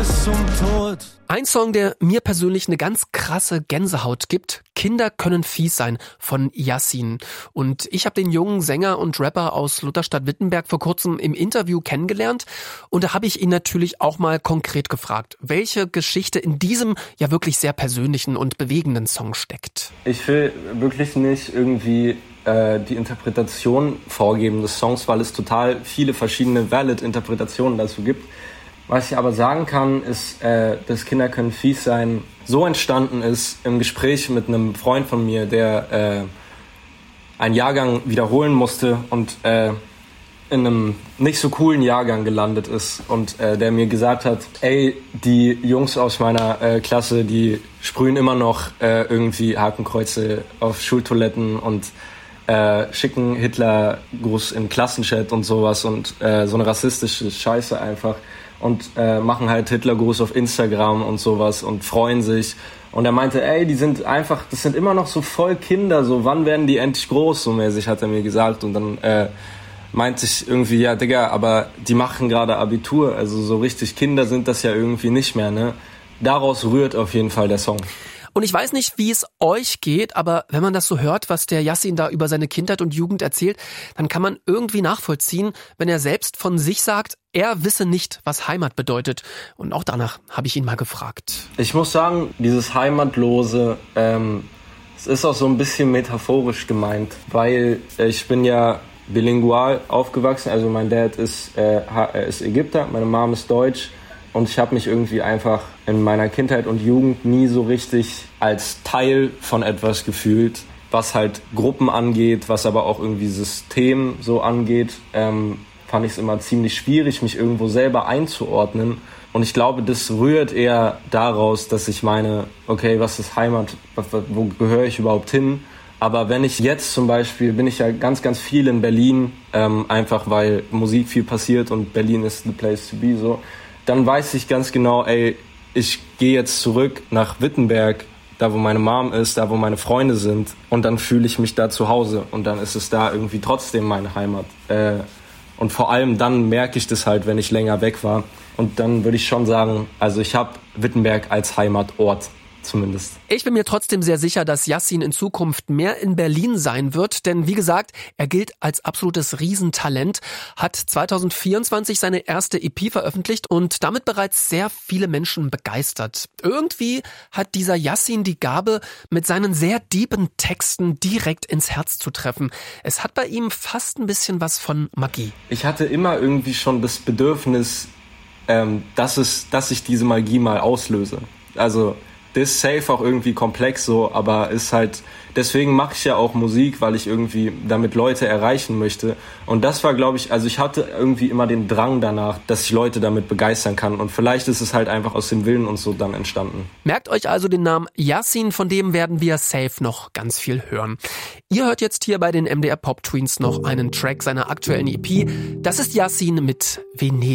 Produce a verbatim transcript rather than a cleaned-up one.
bis zum Tod. Ein Song, der mir persönlich eine ganz krasse Gänsehaut gibt, Kinder können fies sein, von Yassin. Und ich habe den jungen Sänger und Rapper aus Lutherstadt-Wittenberg vor kurzem im Interview kennengelernt. Und da habe ich ihn natürlich auch mal konkret gefragt, welche Geschichte in diesem ja wirklich sehr persönlichen und bewegenden Song steckt. Ich will wirklich nicht irgendwie äh, die Interpretation vorgeben des Songs, weil es total viele verschiedene Valid-Interpretationen dazu gibt. Was ich aber sagen kann, ist, äh, dass Kinder können fies sein, so entstanden ist im Gespräch mit einem Freund von mir, der äh, einen Jahrgang wiederholen musste und äh, in einem nicht so coolen Jahrgang gelandet ist und äh, der mir gesagt hat, ey, die Jungs aus meiner äh, Klasse, die sprühen immer noch äh, irgendwie Hakenkreuze auf Schultoiletten und äh, schicken Hitler-Gruß im Klassenchat und sowas und äh, so eine rassistische Scheiße einfach. Und äh, machen halt Hitlergruß auf Instagram und sowas und freuen sich. Und er meinte, ey, die sind einfach, das sind immer noch so voll Kinder, so wann werden die endlich groß, so mäßig, hat er mir gesagt. Und dann äh, meinte ich irgendwie, ja Digga, aber die machen gerade Abitur, also so richtig Kinder sind das ja irgendwie nicht mehr, ne? Daraus rührt auf jeden Fall der Song. Und ich weiß nicht, wie es euch geht, aber wenn man das so hört, was der Yassin da über seine Kindheit und Jugend erzählt, dann kann man irgendwie nachvollziehen, wenn er selbst von sich sagt, er wisse nicht, was Heimat bedeutet. Und auch danach habe ich ihn mal gefragt. Ich muss sagen, dieses Heimatlose, ähm, es ist auch so ein bisschen metaphorisch gemeint, weil ich bin ja bilingual aufgewachsen, also mein Dad ist, äh, ist Ägypter, meine Mom ist Deutsch. Und ich habe mich irgendwie einfach in meiner Kindheit und Jugend nie so richtig als Teil von etwas gefühlt, was halt Gruppen angeht, was aber auch irgendwie System so angeht. Ähm, fand ich es immer ziemlich schwierig, mich irgendwo selber einzuordnen. Und ich glaube, das rührt eher daraus, dass ich meine, okay, was ist Heimat, wo gehöre ich überhaupt hin? Aber wenn ich jetzt zum Beispiel, bin ich ja ganz, ganz viel in Berlin, ähm, einfach weil Musik viel passiert und Berlin ist the place to be so. Dann weiß ich ganz genau, ey, ich gehe jetzt zurück nach Wittenberg, da wo meine Mom ist, da wo meine Freunde sind und dann fühle ich mich da zu Hause und dann ist es da irgendwie trotzdem meine Heimat. Äh, und vor allem dann merke ich das halt, wenn ich länger weg war und dann würde ich schon sagen, also ich habe Wittenberg als Heimatort zumindest. Ich bin mir trotzdem sehr sicher, dass Yassin in Zukunft mehr in Berlin sein wird, denn wie gesagt, er gilt als absolutes Riesentalent, hat zwanzig vierundzwanzig seine erste E P veröffentlicht und damit bereits sehr viele Menschen begeistert. Irgendwie hat dieser Yassin die Gabe, mit seinen sehr deepen Texten direkt ins Herz zu treffen. Es hat bei ihm fast ein bisschen was von Magie. Ich hatte immer irgendwie schon das Bedürfnis, ähm, dass es, dass ich diese Magie mal auslöse. Also das ist safe auch irgendwie komplex so, aber ist halt, deswegen mache ich ja auch Musik, weil ich irgendwie damit Leute erreichen möchte. Und das war, glaube ich, also ich hatte irgendwie immer den Drang danach, dass ich Leute damit begeistern kann. Und vielleicht ist es halt einfach aus dem Willen und so dann entstanden. Merkt euch also den Namen Yassin, von dem werden wir safe noch ganz viel hören. Ihr hört jetzt hier bei den M D R Pop Twins noch einen Track seiner aktuellen E P. Das ist Yassin mit Venedig.